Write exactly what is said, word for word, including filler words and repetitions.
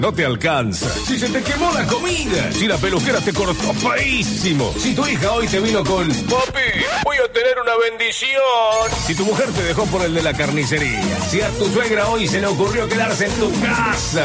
no te alcanza. Si se te quemó la comida. Si la peluquera te cortó feísimo. Si tu hija hoy te vino con: papi, voy a tener una bendición. Si tu mujer te dejó por el de la carnicería. Si a tu suegra hoy se le ocurrió quedarse en tu casa.